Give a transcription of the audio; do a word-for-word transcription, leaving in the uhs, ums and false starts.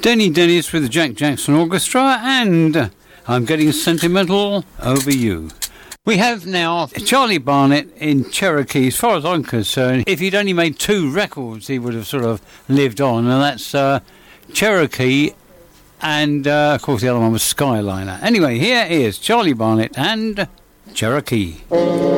Denny Dennis with the Jack Jackson Orchestra and I'm Getting Sentimental Over You. We have now Charlie Barnet in Cherokee. As far as I'm concerned, if he'd only made two records, he would have sort of lived on, and that's uh, Cherokee and, uh, of course, the other one was Skyliner. Anyway, here is Charlie Barnet and Cherokee.